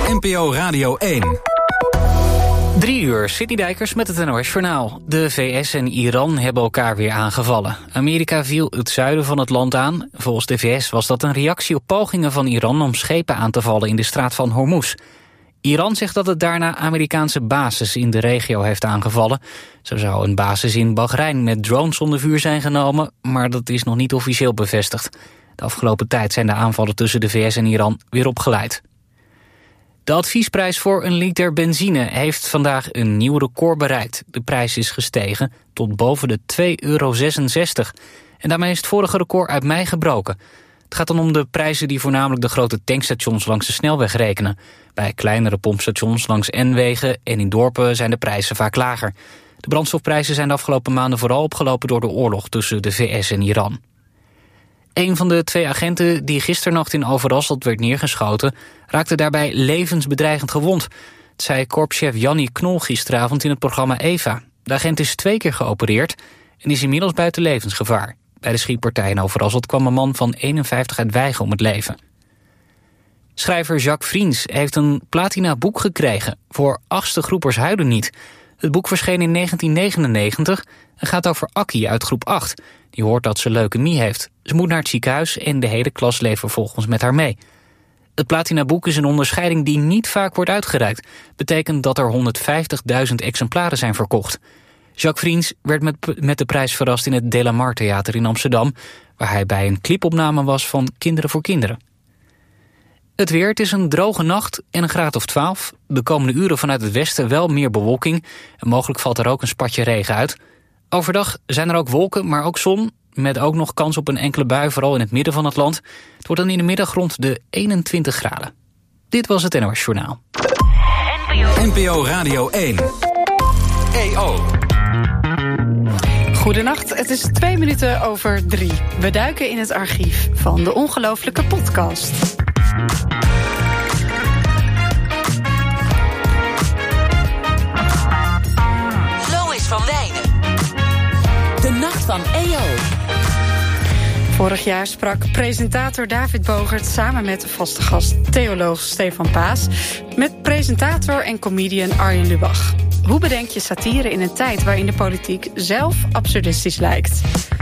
NPO Radio 1. 3 uur, City Dijkers met het NOS Journaal. De VS en Iran hebben elkaar weer aangevallen. Amerika viel het zuiden van het land aan. Volgens de VS was dat een reactie op pogingen van Iran om schepen aan te vallen in de straat van Hormuz. Iran zegt dat het daarna Amerikaanse bases in de regio heeft aangevallen. Zo zou een basis in Bahrein met drones onder vuur zijn genomen, maar dat is nog niet officieel bevestigd. De afgelopen tijd zijn de aanvallen tussen de VS en Iran weer opgeleid. De adviesprijs voor een liter benzine heeft vandaag een nieuw record bereikt. De prijs is gestegen tot boven de €2,66. En daarmee is het vorige record uit mei gebroken. Het gaat dan om de prijzen die voornamelijk de grote tankstations langs de snelweg rekenen. Bij kleinere pompstations langs N-wegen en in dorpen zijn de prijzen vaak lager. De brandstofprijzen zijn de afgelopen maanden vooral opgelopen door de oorlog tussen de VS en Iran. Een van de 2 agenten die gisternacht in Overasselt werd neergeschoten raakte daarbij levensbedreigend gewond. Het zei korpschef Jannie Knol gisteravond in het programma Eva. De agent is 2 keer geopereerd en is inmiddels buiten levensgevaar. Bij de schietpartij in Overasselt kwam een man van 51 uit Wijchen om het leven. Schrijver Jacques Vriends heeft een platina boek gekregen voor 8e groepers huilen niet. Het boek verscheen in 1999 en gaat over Akkie uit groep 8. Die hoort dat ze leukemie heeft. Ze moet naar het ziekenhuis en de hele klas leeft vervolgens met haar mee. Het platinaboek is een onderscheiding die niet vaak wordt uitgereikt. Betekent dat er 150.000 exemplaren zijn verkocht. Jacques Vriends werd met de prijs verrast in het De La Mar Theater in Amsterdam, waar hij bij een clipopname was van Kinderen voor Kinderen. Het weer, het is een droge nacht en een graad of 12. De komende uren vanuit het westen wel meer bewolking. En mogelijk valt er ook een spatje regen uit. Overdag zijn er ook wolken, maar ook zon, met ook nog kans op een enkele bui, vooral in het midden van het land. Het wordt dan in de middag rond de 21 graden. Dit was het NOS Journaal. NPO Radio 1. EO. Goedenacht, het is 2 minuten over 3. We duiken in het archief van de Ongelooflijke Podcast. Lois van Wijnen. De Nacht van EO. Vorig jaar sprak presentator David Bogert samen met vaste gast theoloog Stefan Paas met presentator en comedian Arjen Lubach. Hoe bedenk je satire in een tijd waarin de politiek zelf absurdistisch lijkt?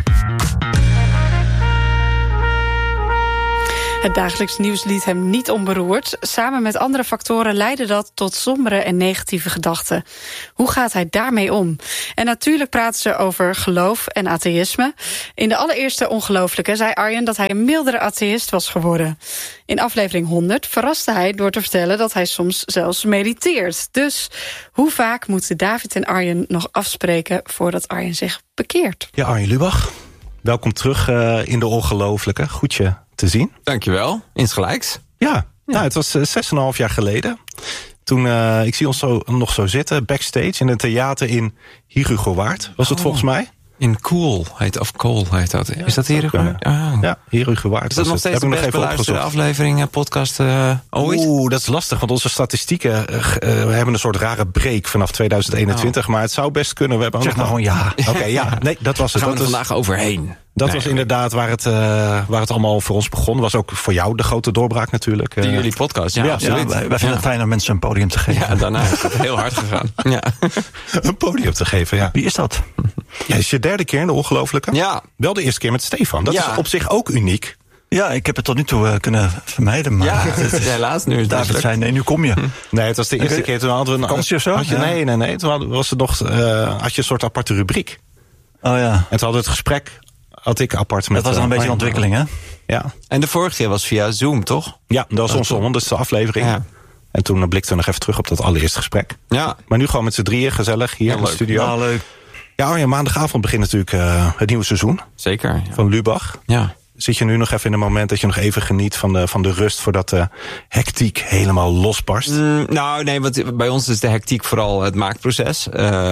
Het dagelijks nieuws liet hem niet onberoerd. Samen met andere factoren leidde dat tot sombere en negatieve gedachten. Hoe gaat hij daarmee om? En natuurlijk praten ze over geloof en atheïsme. In de allereerste Ongelooflijke zei Arjen dat hij een mildere atheïst was geworden. In aflevering 100 verraste hij door te vertellen dat hij soms zelfs mediteert. Dus hoe vaak moeten David en Arjen nog afspreken voordat Arjen zich bekeert? Ja, Arjen Lubach, welkom terug in de Ongelooflijke. Goed je te zien. Dankjewel, insgelijks. Ja. Nou, het was 6,5 jaar geleden. Toen, ik zie ons nog zo zitten, backstage in een theater in Herugewaard. Was het volgens mij? In Kool heet dat. Ja, is dat Herugewaard? Ja, Herugewaard. Is dat nog steeds de best beluisterde aflevering, podcast ooit? Oeh, dat is lastig, want onze statistieken hebben een soort rare break vanaf 2021. Maar het zou best kunnen. We hebben zeg maar gewoon ja. Oké, ja. Nee, dat was het. Gaan we er vandaag overheen. Dat was inderdaad waar het allemaal voor ons begon. Was ook voor jou de grote doorbraak natuurlijk. Jullie podcast, ja, absoluut. Ja, wij vinden het fijn om mensen een podium te geven. Ja, daarna is het heel hard gegaan. Ja. Een podium te geven, ja. Wie is dat? Ja, het is je 3e keer in de Ongelooflijke. Ja. Wel de eerste keer met Stefan. Dat is op zich ook uniek. Ja, ik heb het tot nu toe kunnen vermijden. Maar helaas nu. David zei, nee, nu kom je. Nee, het was de eerste keer. Toen hadden we een vakantie of zo? Nee. Toen was er nog, had je een soort aparte rubriek. Oh ja. En toen hadden we het gesprek, had ik apart met... Dat was dan een beetje een ontwikkeling, hè? Ja. En de vorige keer was via Zoom, toch? Ja, dat was onze 100ste aflevering. Ja. En toen blikten we nog even terug op dat allereerste gesprek. Ja. Maar nu gewoon met z'n drieën, gezellig, hier in de studio. Nou, leuk. Ja, Arjen, maandagavond begint natuurlijk het nieuwe seizoen. Zeker. Ja. Van Lubach. Ja. Zit je nu nog even in een moment dat je nog even geniet van de rust voordat de hectiek helemaal losbarst? Nou, nee, want bij ons is de hectiek vooral het maakproces.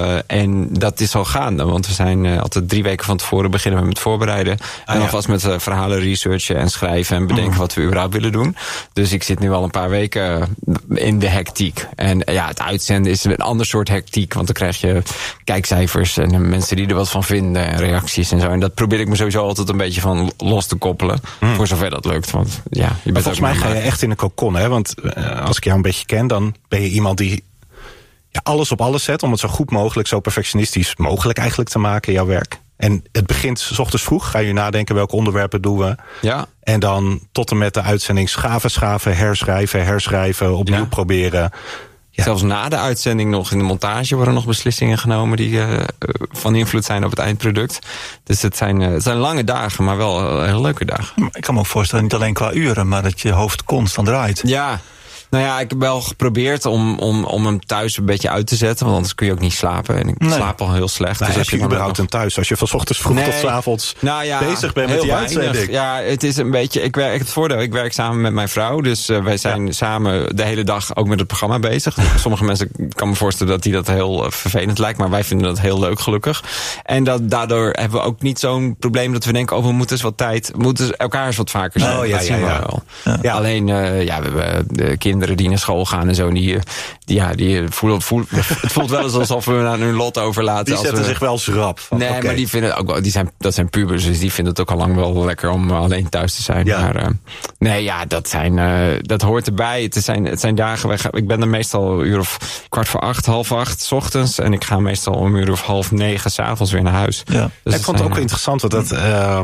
En dat is al gaande, want we zijn altijd 3 weken van tevoren beginnen we met voorbereiden. En alvast met verhalen researchen en schrijven en bedenken wat we überhaupt willen doen. Dus ik zit nu al een paar weken in de hectiek. En ja, het uitzenden is een ander soort hectiek, want dan krijg je kijkcijfers en mensen die er wat van vinden en reacties en zo. En dat probeer ik me sowieso altijd een beetje van los te te koppelen. Voor zover dat lukt. Want ja, je bent volgens mij ga je echt in een cocon, hè? Want als ik jou een beetje ken, dan ben je iemand die alles op alles zet om het zo goed mogelijk, zo perfectionistisch mogelijk eigenlijk te maken, jouw werk. En het begint 's ochtends vroeg. Ga je nadenken welke onderwerpen doen we. Ja. En dan tot en met de uitzending schaven, herschrijven, opnieuw proberen. Ja. Zelfs na de uitzending nog in de montage worden nog beslissingen genomen die van invloed zijn op het eindproduct. Dus het zijn lange dagen, maar wel heel leuke dagen. Ik kan me ook voorstellen, niet alleen qua uren, maar dat je hoofd constant draait. Ja. Nou ja, ik heb wel geprobeerd om hem thuis een beetje uit te zetten. Want anders kun je ook niet slapen. En ik slaap al heel slecht. Dus als je überhaupt een thuis, als je van 's ochtends vroeg tot 's avonds bezig bent met die uitzending. Ja, het is een beetje. Ik werk samen met mijn vrouw. Dus wij zijn samen de hele dag ook met het programma bezig. Sommige mensen kan me voorstellen dat die dat heel vervelend lijkt. Maar wij vinden dat heel leuk, gelukkig. En daardoor hebben we ook niet zo'n probleem dat we denken, we moeten eens wat tijd. We moeten elkaar eens wat vaker zijn. Dat zien we wel. Ja. Alleen, we hebben de kinderen die naar school gaan en zo, die voelen het voelt wel eens alsof we aan hun lot overlaten. Die zetten zich wel schrap. Maar die vinden ook wel, dat zijn pubers, dus die vinden het ook al lang wel lekker om alleen thuis te zijn. Ja. Maar dat hoort erbij. Het zijn dagen, ik ben er meestal een uur of 7:15, 7:30 's ochtends en ik ga meestal om een uur of 8:30 's avonds weer naar huis. Ja. Dus ik vond het ook interessant, want dat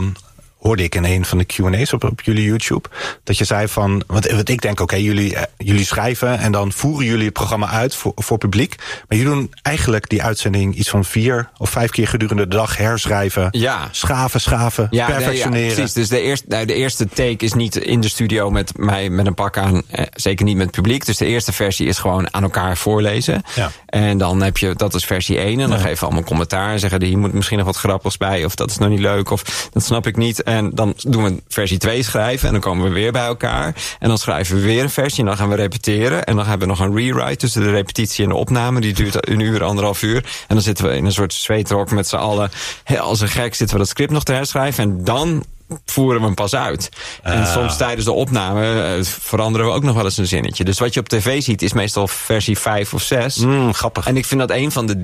hoorde ik in een van de Q&A's op jullie YouTube, dat je zei van, want ik denk, jullie schrijven en dan voeren jullie het programma uit voor publiek, maar jullie doen eigenlijk die uitzending iets van 4 of 5 keer gedurende de dag herschrijven, schaven, perfectioneren. Ja, precies. Dus de eerste take is niet in de studio met mij met een pak aan, zeker niet met het publiek. Dus de eerste versie is gewoon aan elkaar voorlezen. Ja. En dan heb je, dat is versie 1, en dan geven we allemaal commentaar en zeggen, hier moet misschien nog wat grappigs bij, of dat is nog niet leuk, of dat snap ik niet. En dan doen we versie 2 schrijven. En dan komen we weer bij elkaar. En dan schrijven we weer een versie. En dan gaan we repeteren. En dan hebben we nog een rewrite tussen de repetitie en de opname. Die duurt 1 uur, 1,5 uur. En dan zitten we in een soort zweetrok met z'n allen. Als een gek zitten we dat script nog te herschrijven. En dan voeren we hem pas uit. En soms tijdens de opname veranderen we ook nog wel eens een zinnetje. Dus wat je op tv ziet is meestal versie 5 of 6. Grappig. En ik vind dat een van de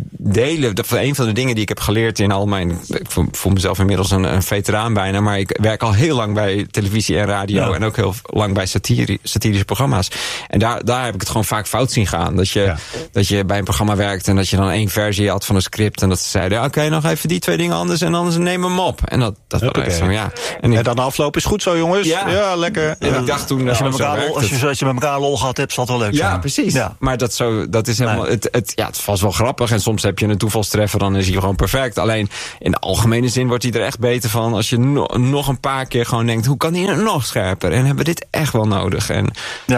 dingen die ik heb geleerd in al mijn... Ik voel mezelf inmiddels een veteraan bijna, maar ik werk al heel lang bij televisie en radio en ook heel lang bij satirische programma's. En daar heb ik het gewoon vaak fout zien gaan. Dat je bij een programma werkt en dat je dan 1 versie had van een script en dat ze zeiden, oké, nog even die 2 dingen anders en anders neem hem op. En dat was echt zo, En dan aflopen is goed zo, jongens. Ja, lekker. En ik dacht toen, als je met elkaar lol gehad hebt, zal het wel leuk zijn. Ja, precies. Ja. Maar dat is helemaal. Het was wel grappig. En soms heb je een toevalstreffer, dan is hij gewoon perfect. Alleen in de algemene zin wordt hij er echt beter van als je nog een paar keer gewoon denkt, hoe kan hij nog scherper? En hebben we dit echt wel nodig? En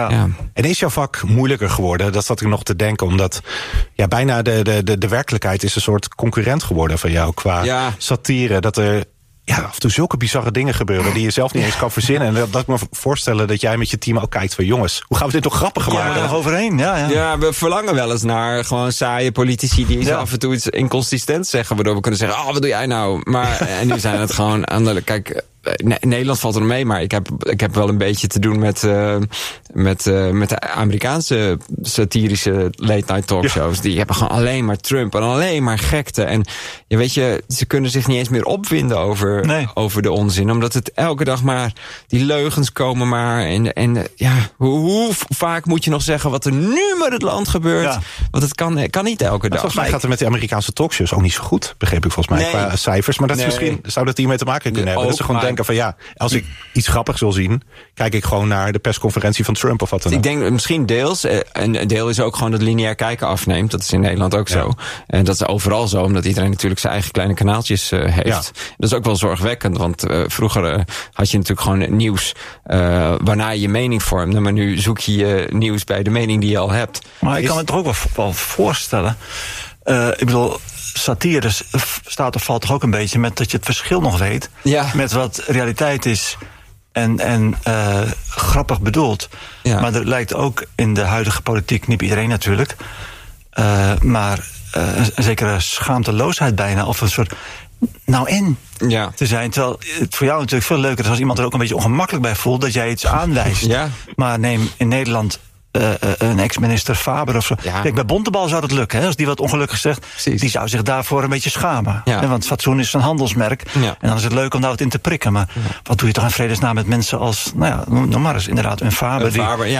is jouw vak moeilijker geworden? Dat zat ik nog te denken, omdat bijna de werkelijkheid is een soort concurrent geworden van jou qua satire. Dat er af en toe zulke bizarre dingen gebeuren die je zelf niet eens kan verzinnen. En dat ik me voorstellen dat jij met je team ook kijkt van, jongens, hoe gaan we dit nog grappiger maken? Ja, nog overheen. Ja, we verlangen wel eens naar gewoon saaie politici die af en toe iets inconsistent zeggen, waardoor we kunnen zeggen, wat doe jij nou? Maar en nu zijn het gewoon kijk, Nederland valt er mee, maar ik heb wel een beetje te doen met de Amerikaanse satirische late-night talkshows. Ja. Die hebben gewoon alleen maar Trump en alleen maar gekte. En weet je, ze kunnen zich niet eens meer opwinden over de onzin. Omdat het elke dag maar die leugens komen maar. En hoe vaak moet je nog zeggen wat er nu met het land gebeurt? Ja. Want het kan niet elke dag. Volgens mij gaat het met de Amerikaanse talkshows ook niet zo goed, begreep ik volgens mij, qua cijfers. Maar dat is misschien, zou dat hiermee te maken kunnen hebben? Dat ze gewoon denken van als ik iets grappigs wil zien, kijk ik gewoon naar de persconferentie van Trump of wat dan ook. Ik denk misschien deels. En een deel is ook gewoon dat lineair kijken afneemt. Dat is in Nederland ook zo. En dat is overal zo, omdat iedereen natuurlijk zijn eigen kleine kanaaltjes heeft. Ja. Dat is ook wel zorgwekkend, want vroeger had je natuurlijk gewoon nieuws waarna je mening vormde. Maar nu zoek je nieuws bij de mening die je al hebt. Maar ik kan me toch ook wel voorstellen. Ik bedoel, satire staat of valt toch ook een beetje met dat je het verschil nog weet met wat realiteit is en grappig bedoeld. Ja. Maar er lijkt ook in de huidige politiek, niet bij iedereen natuurlijk, maar een zekere schaamteloosheid bijna, of een soort te zijn. Terwijl het voor jou natuurlijk veel leuker is als iemand er ook een beetje ongemakkelijk bij voelt dat jij iets aanwijst. Ja. Maar neem in Nederland een ex-minister Faber of zo. Ja. Kijk, bij Bontebal zou dat lukken, hè, als die wat ongelukkig zegt. Precies. Die zou zich daarvoor een beetje schamen. Ja. Want fatsoen is een handelsmerk. Ja. En dan is het leuk om daar wat in te prikken. Maar wat doe je toch in vredesnaam met mensen als, noem maar eens, inderdaad, een Faber.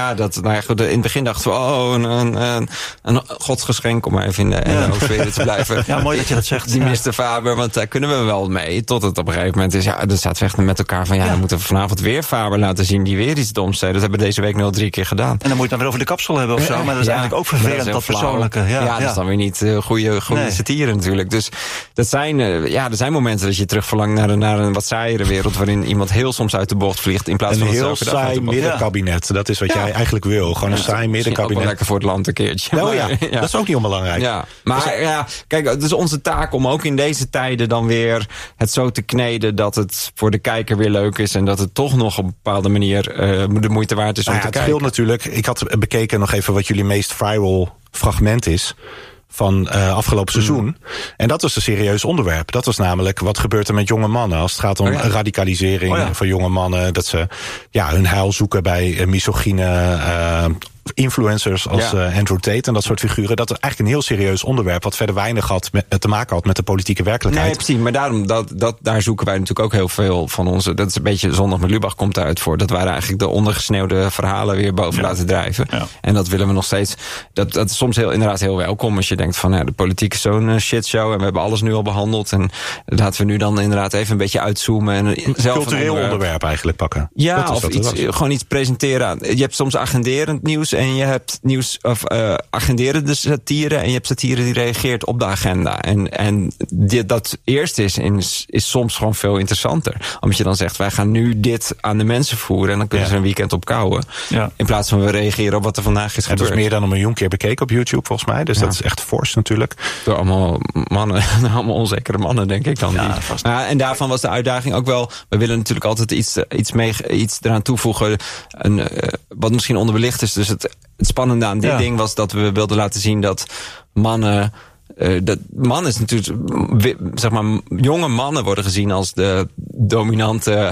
In het begin dachten we, een godsgeschenk om maar even in de Oost-Wereld te blijven. Ja, mooi dat je dat zegt. Die minister Faber, want daar kunnen we wel mee. Tot het op een gegeven moment is, dan staat we echt met elkaar van, dan moeten we vanavond weer Faber laten zien die weer iets doms zei. Dat hebben we deze week nu al 3 keer gedaan. En dan moet je het dan weer over de kapsel hebben of zo. Maar dat is eigenlijk ook vervelend, dat persoonlijke. Dat is dan weer niet goede satire natuurlijk. Dus er zijn momenten dat je terug verlangt naar een wat saaiere wereld, waarin iemand heel soms uit de bocht vliegt in plaats van een heel saai middenkabinet. Dat is wat jij eigenlijk wil. Gewoon een saai middenkabinet. Ook wel lekker voor het land een keertje. Dat is ook niet onbelangrijk. Ja. Maar kijk, het is onze taak om ook in deze tijden dan weer het zo te kneden dat het voor de kijker weer leuk is en dat het toch nog op een bepaalde manier de moeite waard is om te kijken. Het scheelt natuurlijk. Ik had bekeken nog even wat jullie meest viral fragment is van afgelopen seizoen. En dat was een serieus onderwerp. Dat was namelijk, wat gebeurt er met jonge mannen als het gaat om radicalisering van jonge mannen, dat ze hun heil zoeken bij misogyne influencers als Andrew Tate en dat soort figuren. Dat is eigenlijk een heel serieus onderwerp wat verder weinig te maken had met de politieke werkelijkheid. Nee, precies. Maar daarom, daar zoeken wij natuurlijk ook heel veel van onze. Dat is een beetje Zondag met Lubach komt daaruit voor. Dat waren eigenlijk de ondergesneeuwde verhalen weer boven laten drijven. Ja. En dat willen we nog steeds. Dat is soms inderdaad heel welkom als je denkt van de politiek is zo'n shitshow en we hebben alles nu al behandeld. En laten we nu dan inderdaad even een beetje uitzoomen en zelf cultureel onderwerp eigenlijk pakken. Ja, of gewoon iets presenteren. Je hebt soms agenderend nieuws en je hebt nieuws of agenderende satire en je hebt satire die reageert op de agenda. En dat eerste is soms gewoon veel interessanter. Omdat je dan zegt, wij gaan nu dit aan de mensen voeren en dan kunnen ze een weekend op kouwen. Ja. In plaats van we reageren op wat er vandaag is gebeurd. Het is meer dan 1 miljoen keer bekeken op YouTube volgens mij. Dus dat is echt fors natuurlijk. Door allemaal mannen, allemaal onzekere mannen denk ik dan. En daarvan was de uitdaging ook wel, we willen natuurlijk altijd iets eraan toevoegen. Wat misschien onderbelicht is. Dus het spannende aan dit ding was dat we wilden laten zien dat mannen. Man is natuurlijk, zeg maar, jonge mannen worden gezien als de dominante,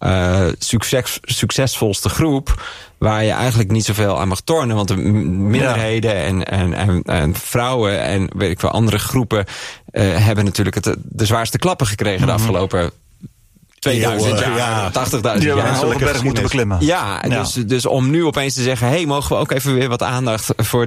succesvolste groep, waar je eigenlijk niet zoveel aan mag tornen, want de minderheden en vrouwen en weet ik wel andere groepen hebben natuurlijk de zwaarste klappen gekregen de afgelopen 2000 jaar, 80.000 jaar. Die hebben een berg moeten beklimmen. Ja, dus om nu opeens te zeggen, mogen we ook even weer wat aandacht voor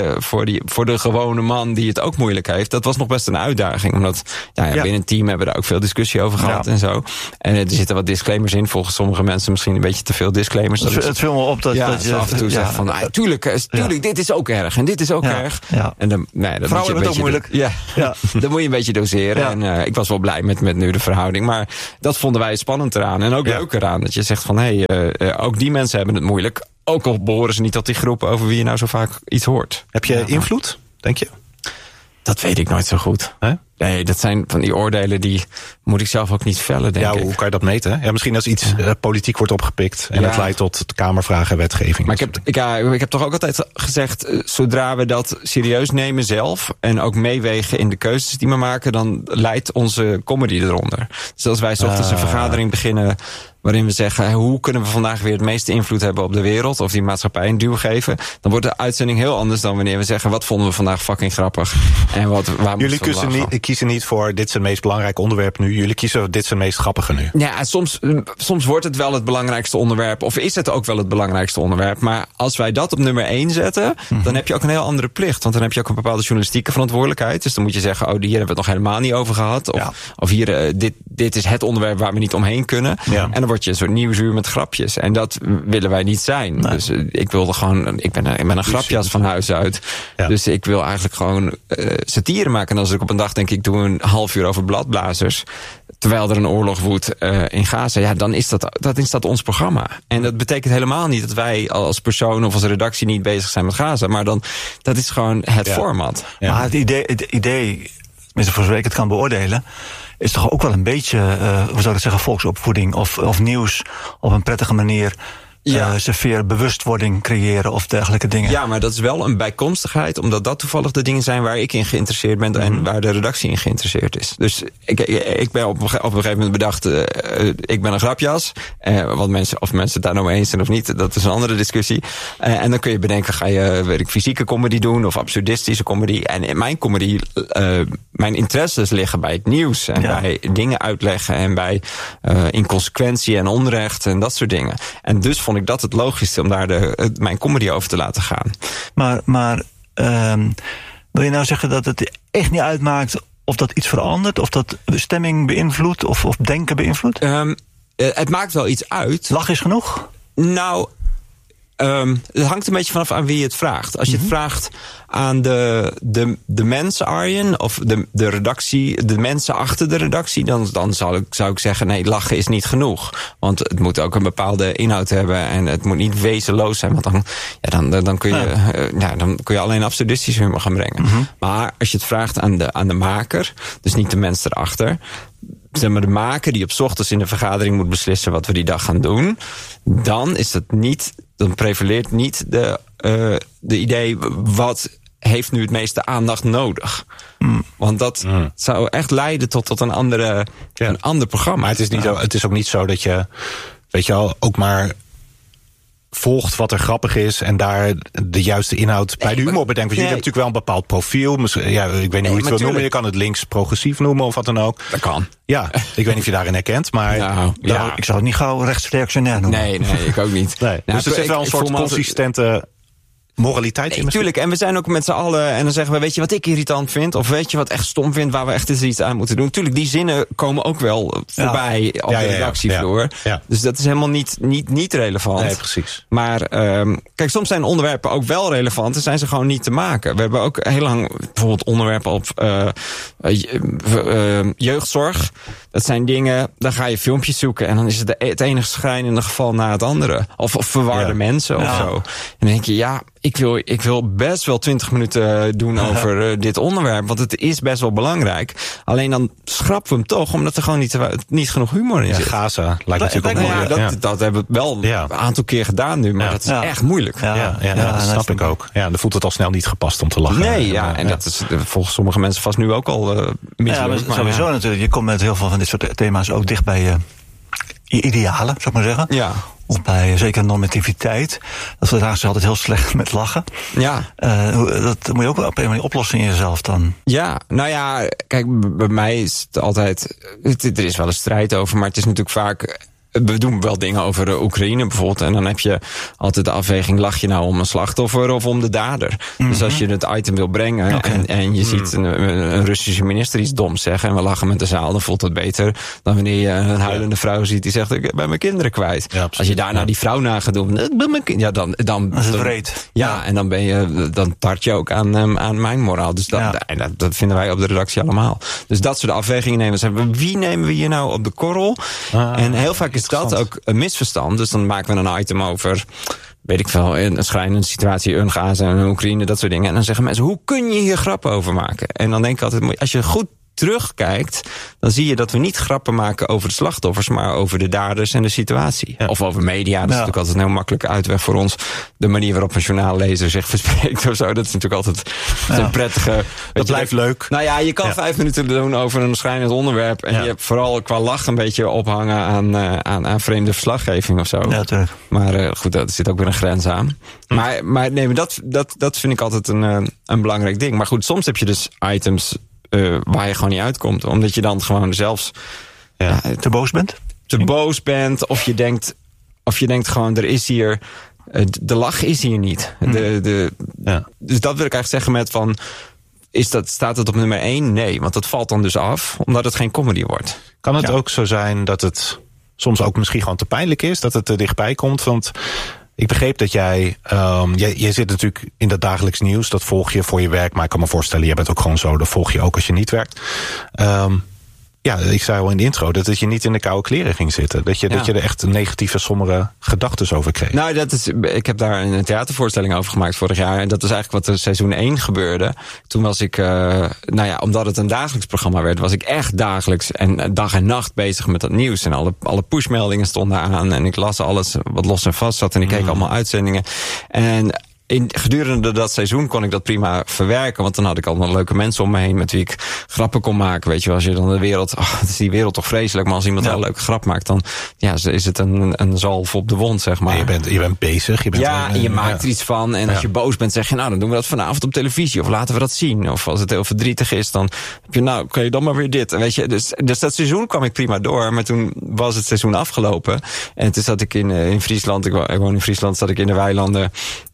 de gewone man die het ook moeilijk heeft. Dat was nog best een uitdaging. Omdat binnen het team hebben we daar ook veel discussie over gehad en zo. En er zitten wat disclaimers in. Volgens sommige mensen misschien een beetje te veel disclaimers. Het viel me op dat je af en toe zegt van, tuurlijk, dit is ook erg en dit is ook erg. Ja. En dan, dat vrouwen hebben het ook moeilijk. Dan moet je een beetje doseren. Ja. En ik was wel blij met nu de verhouding. Maar dat vonden wij spannend eraan en ook leuk eraan. Dat je zegt van, ook die mensen hebben het moeilijk. Ook al behoren ze niet tot die groepen over wie je nou zo vaak iets hoort. Heb je invloed, denk je? Dat weet ik nooit zo goed. Nee, dat zijn van die oordelen die moet ik zelf ook niet vellen, denk ik. Hoe kan je dat meten? Ja, misschien als iets politiek wordt opgepikt en het leidt tot kamervragen en wetgeving. Maar ik heb toch ook altijd gezegd, zodra we dat serieus nemen zelf en ook meewegen in de keuzes die we maken, dan leidt onze comedy eronder. Dus als wij 's ochtends een vergadering beginnen waarin we zeggen, hoe kunnen we vandaag weer het meeste invloed hebben op de wereld of die maatschappij een duw geven, dan wordt de uitzending heel anders dan wanneer we zeggen, wat vonden we vandaag fucking grappig en waar jullie kiezen niet voor dit is het meest belangrijke onderwerp nu, jullie kiezen dit is het meest grappige nu. Ja, soms wordt het wel het belangrijkste onderwerp of is het ook wel het belangrijkste onderwerp, maar als wij dat op nummer 1 zetten, dan heb je ook een heel andere plicht, want dan heb je ook een bepaalde journalistieke verantwoordelijkheid, dus dan moet je zeggen, hier hebben we het nog helemaal niet over gehad, of hier, dit is het onderwerp waar we niet omheen kunnen, en dan word je een soort Nieuwsuur met grapjes. En dat willen wij niet zijn. Nee. Dus ik wilde gewoon, ik ben een grapjas van huis uit. Ja. Dus ik wil eigenlijk gewoon satire maken. En als ik op een dag denk, ik doe een half uur over bladblazers, terwijl er een oorlog woedt in Gaza, dan is dat ons programma. En dat betekent helemaal niet dat wij als persoon of als redactie niet bezig zijn met Gaza. Maar dat is gewoon het format. Ja. Maar het idee, tenminste voor zover ik het kan beoordelen, is toch ook wel een beetje, hoe zou ik het zeggen, volksopvoeding of nieuws op een prettige manier serveer bewustwording creëren of dergelijke dingen. Ja, maar dat is wel een bijkomstigheid, omdat dat toevallig de dingen zijn waar ik in geïnteresseerd ben en waar de redactie in geïnteresseerd is. Dus ik ben op een gegeven moment bedacht, ik ben een grapjas. Wat mensen, of mensen het daar nou mee eens zijn of niet, dat is een andere discussie. En dan kun je bedenken, ga je fysieke comedy doen of absurdistische comedy. En in mijn comedy, mijn interesses liggen bij het nieuws en bij dingen uitleggen en bij inconsequentie en onrecht en dat soort dingen. En dus vond ik dat het logischste om daar mijn comedy over te laten gaan. Maar wil je nou zeggen dat het echt niet uitmaakt of dat iets verandert, of dat stemming beïnvloedt of denken beïnvloedt? Het maakt wel iets uit. Lach is genoeg? Nou, het hangt een beetje vanaf aan wie je het vraagt. Als je het vraagt aan de mensen, Arjen, of de redactie, de mensen achter de redactie, dan zou ik zeggen, nee, lachen is niet genoeg. Want het moet ook een bepaalde inhoud hebben en het moet niet wezenloos zijn. Want dan kun je alleen absurdistische humor gaan brengen. Maar als je het vraagt aan de maker, dus niet de mensen erachter, zeg maar de maker die op 's ochtends in de vergadering moet beslissen wat we die dag gaan doen, dan is het niet, dan prevaleert niet de idee wat heeft nu het meeste aandacht nodig. Want dat zou echt leiden tot een ander programma. Maar het is ook niet zo dat je, weet je wel, ook maar volgt wat er grappig is en daar de juiste inhoud bij de humor bedenkt. Want jullie hebben natuurlijk wel een bepaald profiel. Ik weet niet hoe je het wil noemen. Je kan het links progressief noemen of wat dan ook. Dat kan. Ja, ik weet niet of je daarin herkent, maar ik zou het niet gauw rechtsreactionair noemen. Nee, ik ook niet. Nee. Dus er zit wel een soort consistente moraliteit in. Natuurlijk, en we zijn ook met z'n allen, en dan zeggen we, weet je wat ik irritant vind, of weet je wat echt stom vind, waar we echt eens iets aan moeten doen. Tuurlijk, die zinnen komen ook wel voorbij op de redactievloer. Ja. Dus dat is helemaal niet relevant. Nee, precies. Maar kijk, soms zijn onderwerpen ook wel relevant en zijn ze gewoon niet te maken. We hebben ook heel lang bijvoorbeeld onderwerpen op jeugdzorg. Dat zijn dingen, dan ga je filmpjes zoeken en dan is het ene schrijnende geval na het andere. Of verwarde mensen of zo. En dan denk je, ik wil best wel 20 minuten doen over dit onderwerp, want het is best wel belangrijk. Alleen dan schrappen we hem toch, omdat er gewoon niet genoeg humor in zit. Gaza lijkt natuurlijk ook mooi. Dat hebben we wel een aantal keer gedaan nu, maar dat is echt moeilijk. Dat snap ik ook. Ja, dan voelt het al snel niet gepast om te lachen. Nee, en dat is volgens sommige mensen vast nu ook al mislukt. Maar sowieso natuurlijk, je komt met heel veel van dit soort thema's ook dicht bij je idealen, zou ik maar zeggen. Ja. Of bij zeker normativiteit. Dat raakt ze altijd heel slecht met lachen. Ja. Dat moet je ook op een manier oplossen in jezelf dan. Ja, nou ja, kijk, bij mij is het altijd, er is wel een strijd over, maar het is natuurlijk vaak, we doen wel dingen over Oekraïne bijvoorbeeld. En dan heb je altijd de afweging, lach je nou om een slachtoffer of om de dader? Dus als je het item wil brengen en je ziet een Russische minister iets doms zeggen en we lachen met de zaal, dan voelt dat beter dan wanneer je een huilende vrouw ziet die zegt, ik ben mijn kinderen kwijt. Ja, als je daarna die vrouw na gaat doen, dan is het wreed. Ja, en dan tart je ook aan mijn moraal. Dus dat vinden wij op de redactie allemaal. Dus dat soort afwegingen nemen. Wie nemen we hier nou op de korrel? En heel vaak is dat ook een misverstand. Dus dan maken we een item over, weet ik veel, een schrijnende situatie in Gaza en Oekraïne, dat soort dingen. En dan zeggen mensen, hoe kun je hier grappen over maken? En dan denk ik altijd, als je goed terugkijkt, dan zie je dat we niet grappen maken over de slachtoffers, maar over de daders en de situatie. Ja. Of over media, dat is natuurlijk altijd een heel makkelijke uitweg voor ons. De manier waarop een journaallezer zich verspreekt of zo, dat is natuurlijk altijd een prettige. Dat blijft leuk. Nou ja, je kan 5 minuten doen over een schrijnend onderwerp en je hebt vooral qua lach een beetje ophangen aan vreemde verslaggeving of zo. Ja, natuurlijk. Maar goed, daar zit ook weer een grens aan. Maar nee, dat vind ik altijd een belangrijk ding. Maar goed, soms heb je dus items waar je gewoon niet uitkomt. Omdat je dan gewoon zelfs te boos bent? Te boos bent. Of je denkt gewoon, er is hier, de lach is hier niet. Dus dat wil ik eigenlijk zeggen met van, staat het op nummer 1? Nee, want dat valt dan dus af, omdat het geen comedy wordt. Kan het ook zo zijn dat het soms ook misschien gewoon te pijnlijk is, dat het er dichtbij komt? Want ik begreep dat jij zit natuurlijk in dat dagelijks nieuws, dat volg je voor je werk, maar ik kan me voorstellen, jij bent ook gewoon zo, dat volg je ook als je niet werkt. ik zei al in de intro dat je niet in de koude kleren ging zitten. Dat je er echt negatieve, sombere gedachten over kreeg. Nou, ik heb daar een theatervoorstelling over gemaakt vorig jaar. En dat is eigenlijk wat er seizoen 1 gebeurde. Toen was ik, omdat het een dagelijks programma werd, was ik echt dagelijks en dag en nacht bezig met dat nieuws. En alle pushmeldingen stonden aan. En ik las alles wat los en vast zat. En ik keek allemaal uitzendingen. En gedurende dat seizoen kon ik dat prima verwerken. Want dan had ik allemaal leuke mensen om me heen met wie ik grappen kon maken. Weet je, als je dan de wereld... het is die wereld toch vreselijk. Maar als iemand een leuke grap maakt, dan is het een zalf op de wond, zeg maar. Je bent bezig. Je maakt er iets van. En als je boos bent, zeg je, nou, dan doen we dat vanavond op televisie. Of laten we dat zien. Of als het heel verdrietig is, dan heb je, kan je dan maar weer dit. Weet je, dus dat seizoen kwam ik prima door. Maar toen was het seizoen afgelopen. En toen zat ik in Friesland. Ik woon in Friesland, zat ik in de weilanden.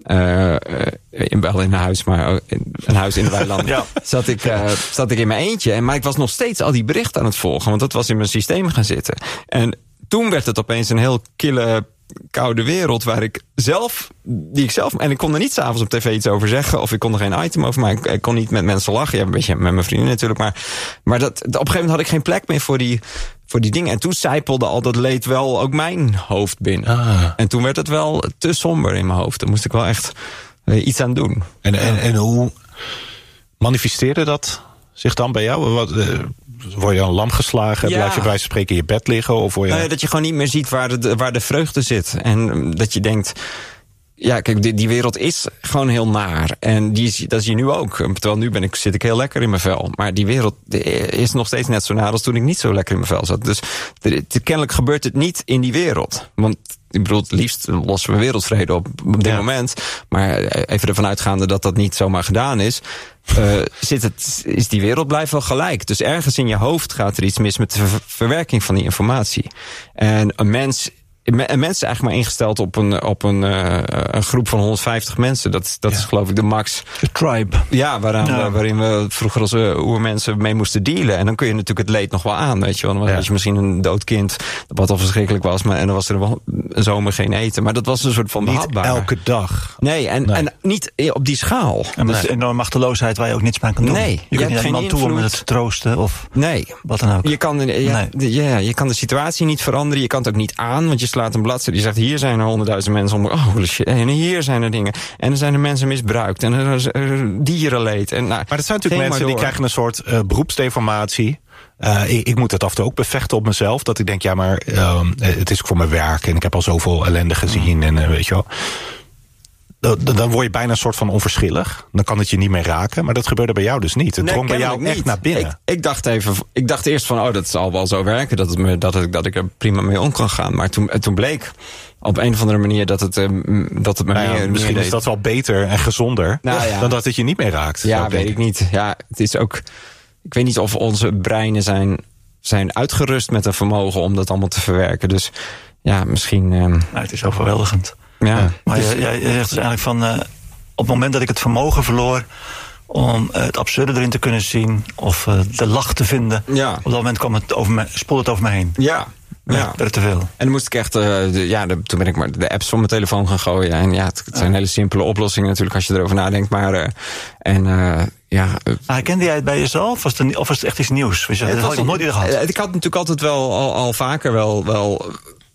Wel in een huis, maar een huis in de weilanden. Zat ik in mijn eentje. Maar ik was nog steeds al die berichten aan het volgen. Want dat was in mijn systeem gaan zitten. En toen werd het opeens een heel kille, koude wereld waar ik zelf... En ik kon er niet 's avonds op tv iets over zeggen. Of ik kon er geen item over maken. Ik kon niet met mensen lachen. Ja, een beetje met mijn vrienden natuurlijk. Maar op een gegeven moment had ik geen plek meer voor die dingen. En toen sijpelde al dat leed wel ook mijn hoofd binnen. En toen werd het wel te somber in mijn hoofd. Daar moest ik wel echt iets aan doen. En hoe manifesteerde dat zich dan bij jou? Word je dan lam geslagen? Ja. Blijf je bij wijze van spreken in je bed liggen? Of word je... dat je gewoon niet meer ziet waar de vreugde zit. En dat je denkt... Ja, kijk, die wereld is gewoon heel naar. En dat is je nu ook. Terwijl nu zit ik heel lekker in mijn vel. Maar die wereld is nog steeds net zo naar als toen ik niet zo lekker in mijn vel zat. Dus kennelijk gebeurt het niet in die wereld. Want ik bedoel, het liefst lossen we wereldvrede op dit moment. Maar even ervan uitgaande dat dat niet zomaar gedaan is... is die wereld blijft wel gelijk. Dus ergens in je hoofd gaat er iets mis met de verwerking van die informatie. En een mens is eigenlijk maar ingesteld op een groep van 150 mensen. Dat is geloof ik de max. De tribe. Ja, waarin we vroeger als oermensen mee moesten dealen. En dan kun je natuurlijk het leed nog wel aan, weet je wel. Dan had je misschien een dood kind, wat al verschrikkelijk was. En dan was er wel een zomer geen eten. Maar dat was een soort van behapbaar. Niet elke dag. Nee, en niet op die schaal. En dat is een enorme machteloosheid waar je ook niets mee kan doen. Nee, je kunt niet aan iemand toe om het te troosten of wat dan ook. Je kan de situatie niet veranderen. Je kan het ook niet aan, want je slaat een bladzijde die zegt, hier zijn er 100.000 mensen om. Oh shit, en hier zijn er dingen. En er zijn er mensen misbruikt. En er is dierenleed. En, maar dat zijn natuurlijk mensen die krijgen een soort beroepsdeformatie. Ik moet het af en toe ook bevechten op mezelf. Dat ik denk, ja, maar het is voor mijn werk. En ik heb al zoveel ellende gezien. En weet je wel. Dan word je bijna een soort van onverschillig. Dan kan het je niet meer raken. Maar dat gebeurde bij jou dus niet. Het drong bij jou echt naar binnen. Ik dacht eerst van, dat zal wel zo werken. Dat ik er prima mee om kan gaan. Maar toen bleek op een of andere manier dat het me misschien is dat wel beter en gezonder dan dat het je niet meer raakt. Ja, weet ik niet. Ja, het is ook... Ik weet niet of onze breinen zijn uitgerust met een vermogen om dat allemaal te verwerken. Dus ja, misschien... het is overweldigend. Ja. Maar je zegt dus eigenlijk van... op het moment dat ik het vermogen verloor om het absurde erin te kunnen zien of de lach te vinden, op dat moment spoelde het over me heen. Ja. Ja, te veel. En dan moest ik echt, toen ben ik maar de apps van mijn telefoon gaan gooien. En het zijn hele simpele oplossingen natuurlijk als je erover nadenkt. Maar, herkende jij het bij jezelf? Of was het echt iets nieuws? Dat had ik nog nooit eerder gehad. Ik had natuurlijk altijd wel al vaker wel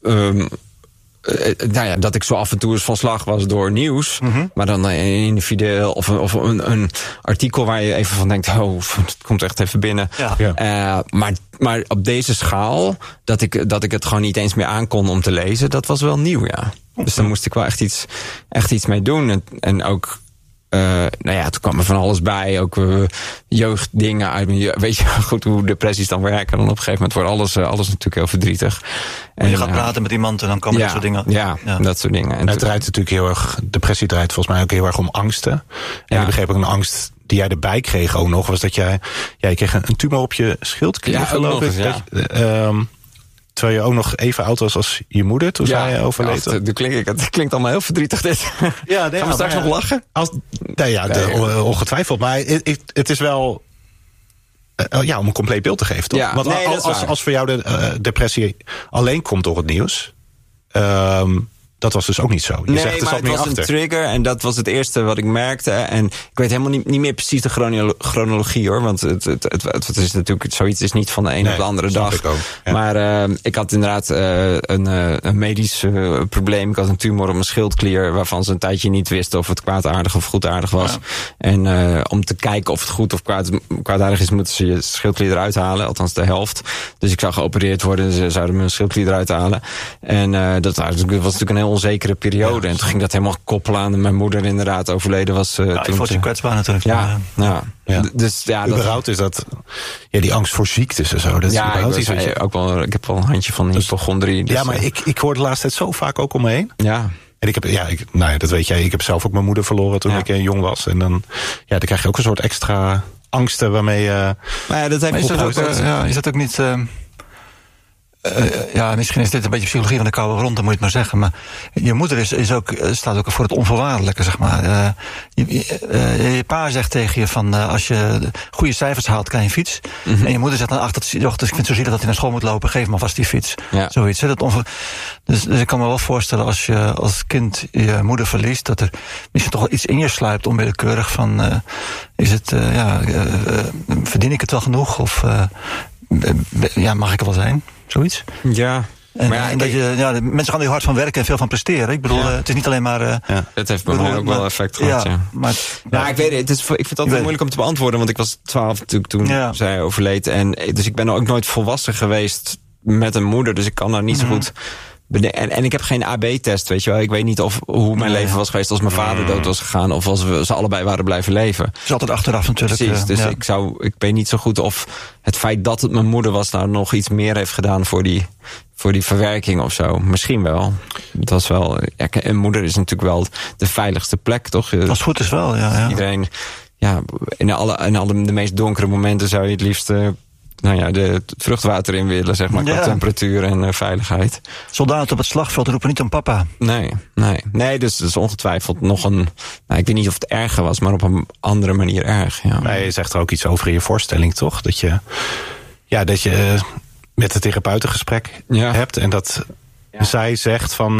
dat ik zo af en toe eens van slag was door nieuws. Mm-hmm. Maar dan individueel of een artikel waar je even van denkt, het komt echt even binnen. Ja. Maar op deze schaal, dat ik het gewoon niet eens meer aankon om te lezen, dat was wel nieuw, ja. Dus daar moest ik wel echt iets mee doen. En ook... toen kwam er van alles bij. Ook jeugddingen uit mijn jeugd. Weet je goed hoe depressies dan werken. En dan op een gegeven moment wordt alles natuurlijk heel verdrietig. En je gaat praten met iemand en dan komen dat soort dingen. Ja, dat soort dingen. En het draait natuurlijk heel erg... Depressie draait volgens mij ook heel erg om angsten. En ik begreep ook een angst die jij erbij kreeg ook nog. Was dat jij kreeg een tumor op je schildklier, geloof ik. Terwijl je ook nog even oud was als je moeder toen zij overleed. Het klinkt allemaal heel verdrietig dit. Ja, gaan we straks nog lachen? Ongetwijfeld. Maar het is wel... om een compleet beeld te geven, toch? Ja, want als voor jou de depressie alleen komt door het nieuws... dat was dus ook niet zo. Je zegt, maar het was een trigger en dat was het eerste wat ik merkte. En ik weet helemaal niet meer precies de chronologie, hoor. Want het is natuurlijk, zoiets is niet van de ene op de andere dag. Ik ook, ja. Maar ik had inderdaad een medisch probleem. Ik had een tumor op mijn schildklier, waarvan ze een tijdje niet wisten of het kwaadaardig of goedaardig was. Ja. En om te kijken of het goed of kwaadaardig is, moeten ze je schildklier eruit halen. Althans de helft. Dus ik zou geopereerd worden en ze zouden mijn schildklier eruit halen. En dat was natuurlijk een heel onzekere periode. En toen ging dat helemaal koppelen aan mijn moeder inderdaad overleden was. Toen was je kwetsbaar natuurlijk. Ja. Dus ja, überhaupt is dat die angst voor ziektes en zo. Dat ik heb wel een handje van hypochondrie. Dus, maar ik hoor de laatste tijd zo vaak ook om me heen. Ja. En dat weet jij. Ik heb zelf ook mijn moeder verloren toen ik jong was. En dan krijg je ook een soort extra angsten waarmee je... Maar dat heeft is dat ook niet... misschien is dit een beetje psychologie van de koude grond, dan moet je het maar zeggen. Maar je moeder staat ook voor het onvoorwaardelijke, zeg maar. Je pa zegt tegen je van, als je goede cijfers haalt, krijg je een fiets. Mm-hmm. En je moeder zegt dan, ik vind het zo zielig dat hij naar school moet lopen, geef me vast die fiets. Ja. Zoiets. Dus ik kan me wel voorstellen, als je als kind je moeder verliest, dat er misschien toch wel iets in je sluipt onwillekeurig van, verdien ik het wel genoeg? Of mag ik er wel zijn? Zoiets. Ja. En dat de mensen gaan er hard van werken en veel van presteren. Ik bedoel, het is niet alleen maar... het heeft bij mij ook wel effect gehad, ik weet het. Ik vind het altijd moeilijk om te beantwoorden, want ik was 12 natuurlijk toen zij overleed. Dus ik ben ook nooit volwassen geweest met een moeder, dus ik kan daar niet zo goed... En ik heb geen AB-test, weet je wel. Ik weet niet hoe mijn leven was geweest als mijn vader dood was gegaan, of als ze allebei waren blijven leven. Het is altijd achteraf natuurlijk. Precies, dus ik weet niet zo goed of het feit dat het mijn moeder was nou nog iets meer heeft gedaan voor die verwerking of zo. Misschien wel. Het was wel... een moeder is natuurlijk wel de veiligste plek, toch? Als het goed is wel, ja. Iedereen... in alle de meest donkere momenten zou je het liefst... het vruchtwater in willen, zeg maar, qua temperatuur en veiligheid. Soldaten op het slagveld roepen niet om papa. Nee, dus het is ongetwijfeld nog een... ik weet niet of het erger was, maar op een andere manier erg. Ja. Maar je zegt er ook iets over in je voorstelling, toch? Dat je met de therapeutengesprek hebt en dat zij zegt van...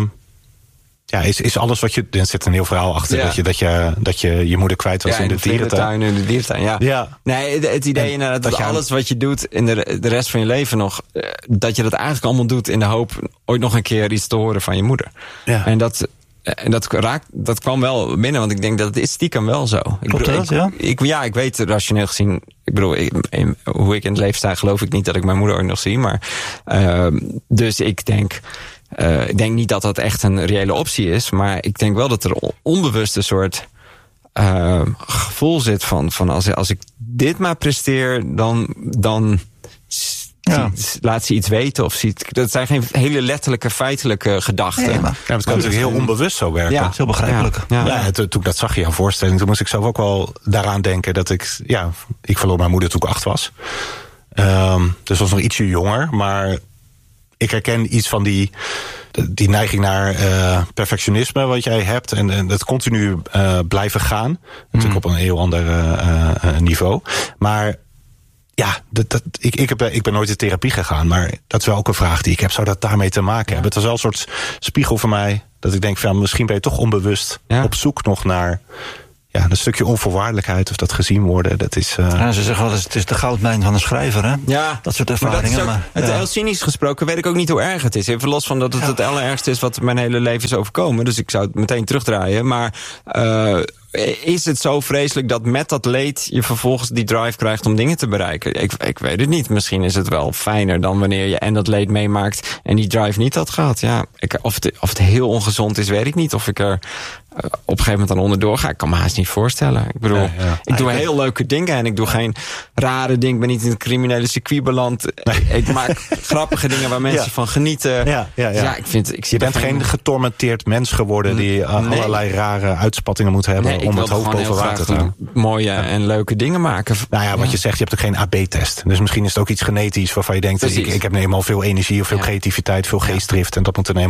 is alles wat je... Er zit een heel verhaal achter dat je moeder kwijt was in de dierentuin. In de dierentuin, ja. Nee, het idee inderdaad dat alles wat je doet in de rest van je leven nog... dat je dat eigenlijk allemaal doet in de hoop ooit nog een keer iets te horen van je moeder. Ja. En dat kwam wel binnen, want ik denk dat het is stiekem wel zo. Ik weet rationeel gezien... Ik bedoel, hoe ik in het leven sta, geloof ik niet dat ik mijn moeder ooit nog zie. Maar dus ik denk niet dat dat echt een reële optie is. Maar ik denk wel dat er onbewust een soort gevoel zit van als ik dit maar presteer, dan laat ze iets weten of dat zijn geen hele letterlijke, feitelijke gedachten. Nee, maar het kan natuurlijk heel onbewust zo werken. Ja, heel begrijpelijk. Toen ik dat zag in jouw voorstelling, toen moest ik zelf ook wel daaraan denken dat ik verloor mijn moeder toen ik 8 was. Dus was nog ietsje jonger, maar ik herken iets van die neiging naar perfectionisme wat jij hebt en dat continu blijven gaan. Natuurlijk op een heel ander niveau. Maar ik ben nooit in therapie gegaan, maar dat is wel ook een vraag die ik heb. Zou dat daarmee te maken hebben? Het was wel een soort spiegel voor mij, dat ik denk van misschien ben je toch onbewust op zoek nog naar een stukje onvoorwaardelijkheid of dat gezien worden. Dat is, ze zeggen wel, het is de goudmijn van een schrijver, hè? Ja, dat soort ervaringen. Heel cynisch gesproken weet ik ook niet hoe erg het is. Even los van dat het het allerergste is wat mijn hele leven is overkomen. Dus ik zou het meteen terugdraaien. Maar is het zo vreselijk dat met dat leed je vervolgens die drive krijgt om dingen te bereiken? Ik weet het niet. Misschien is het wel fijner dan wanneer je en dat leed meemaakt en die drive niet had gehad. Ja, of het heel ongezond is, weet ik niet. Of ik er op een gegeven moment aan onderdoor ga. Ik kan me haast niet voorstellen. Ik bedoel, ik doe heel leuke dingen en ik doe geen rare dingen. Ik ben niet in het criminele circuit beland. Ik maak grappige dingen waar mensen van genieten. Je bent geen getormenteerd mens geworden die allerlei rare uitspattingen moet hebben om het hoofd boven water te houden. Mooie en leuke dingen maken. Wat je zegt, je hebt ook geen AB-test. Dus misschien is het ook iets genetisch waarvan je denkt, ik heb eenmaal veel energie of veel creativiteit, veel geestdrift en dat moet er